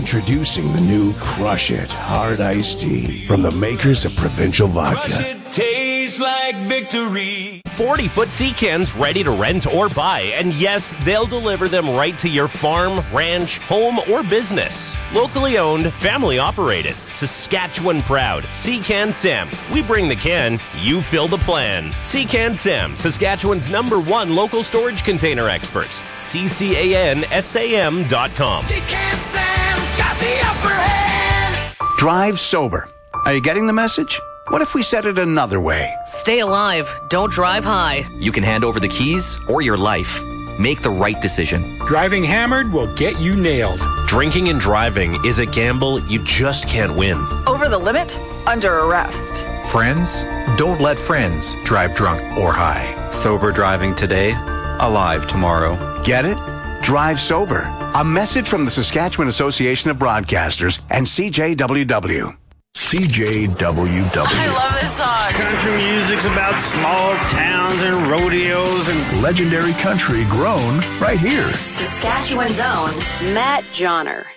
Introducing the new Crush It Hard Iced Tea from the makers of Provincial Vodka. Crush it, tastes like victory. 40-foot sea cans ready to rent or buy. And yes, they'll deliver them right to your farm, ranch, home, or business. Locally owned, family operated. Saskatchewan proud. Sea Can Sam. We bring the can, you fill the plan. Sea Can Sam, Saskatchewan's #1 local storage container experts. CCANSAM.com. Sea Can Sam's got the upper hand. Drive sober. Are you getting the message? What if we said it another way? Stay alive. Don't drive high. You can hand over the keys or your life. Make the right decision. Driving hammered will get you nailed. Drinking and driving is a gamble you just can't win. Over the limit? Under arrest. Friends? Don't let friends drive drunk or high. Sober driving today, alive tomorrow. Get it? Drive sober. A message from the Saskatchewan Association of Broadcasters and CJWW. CJWW. I love this song. Country music's about small towns and rodeos and Legendary country grown right here. Saskatchewan's own Matt Johnner.